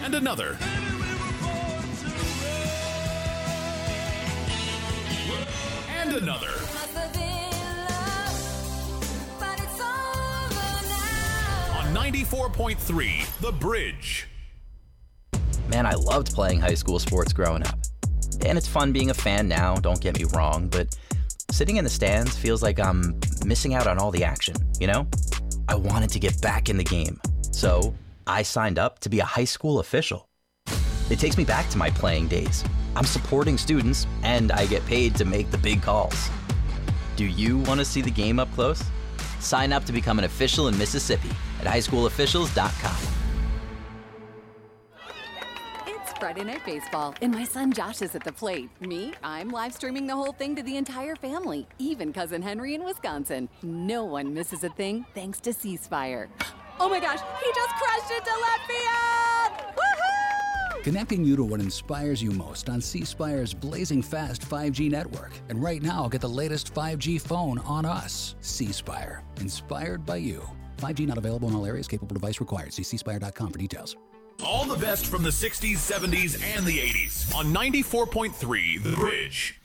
And another. And another. On 94.3, The Bridge. Man, I loved playing high school sports growing up. And it's fun being a fan now, don't get me wrong, but sitting in the stands feels like I'm missing out on all the action, you know? I wanted to get back in the game, so I signed up to be a high school official. It takes me back to my playing days. I'm supporting students, and I get paid to make the big calls. Do you want to see the game up close? Sign up to become an official in Mississippi at highschoolofficials.com. Friday Night Baseball, and my son Josh is at the plate. Me, I'm live streaming the whole thing to the entire family, even cousin Henry in Wisconsin. No one misses a thing thanks to C Spire. Oh my gosh, he just crushed it to left field! Woohoo! Connecting you to what inspires you most on C Spire's blazing fast 5G network. And right now, get the latest 5G phone on us. C Spire, inspired by you. 5G not available in all areas. Capable device required. See cspire.com for details. All the best from the 60s, 70s, and the 80s on 94.3 The Bridge.